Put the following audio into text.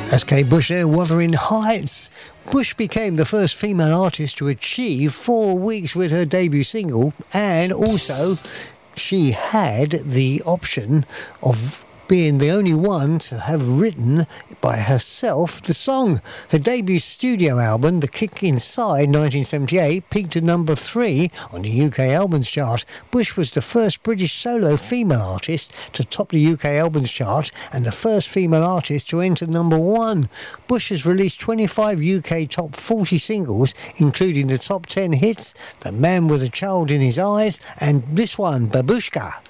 That's Kate Bush there, Wuthering Heights. Bush became the first female artist to achieve 4 weeks with her debut single, and also she had the option of being the only one to have written by herself the song. Her debut studio album, The Kick Inside 1978, peaked at number 3 on the UK Albums Chart. Bush was the first British solo female artist to top the UK Albums Chart and the first female artist to enter number 1. Bush has released 25 UK top 40 singles, including the top 10 hits, The Man with a Child in His Eyes, and this one, Babushka.